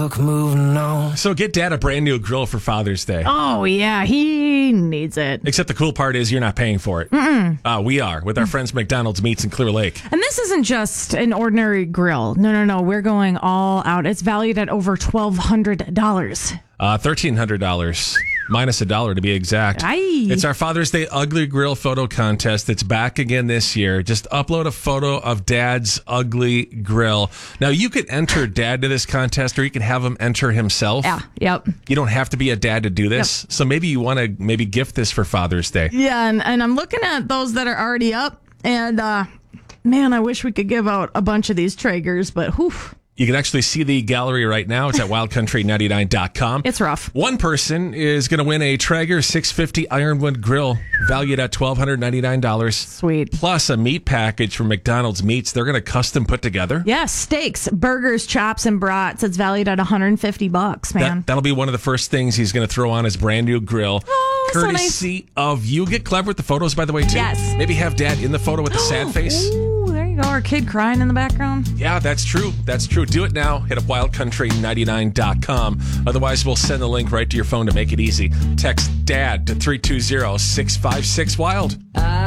book, moving on. So get Dad a brand new grill for Father's Day. Oh, yeah, he needs it. Except the cool part is you're not paying for it. We are, with our friends McDonald's Meats in Clear Lake. And this isn't just an ordinary grill. No. We're going all out. It's valued at over $1,200. $1,300. Minus $1 to be exact. Aye. It's our Father's Day Ugly Grill photo contest. It's back again this year. Just upload a photo of Dad's ugly grill. Now, you could enter Dad to this contest, or you can have him enter himself. Yeah, yep. You don't have to be a dad to do this. Yep. So maybe you want to gift this for Father's Day. Yeah, and I'm looking at those that are already up, and man, I wish we could give out a bunch of these Traegers, but whew. You can actually see the gallery right now. It's at wildcountry99.com. It's rough. One person is going to win a Traeger 650 Ironwood grill valued at $1,299. Sweet. Plus a meat package from McDonald's Meats. They're going to custom put together. Yes, steaks, burgers, chops, and brats. It's valued at $150, man. That'll be one of the first things he's going to throw on his brand new grill. Oh, so courtesy of you. Get clever with the photos, by the way, too. Yes. Maybe have Dad in the photo with the sad face. Ooh, there you go. Our kid crying in the background. Yeah, that's true. That's true. Do it now. Hit up wildcountry99.com. Otherwise, we'll send the link right to your phone to make it easy. Text DAD to 320-656-WILD.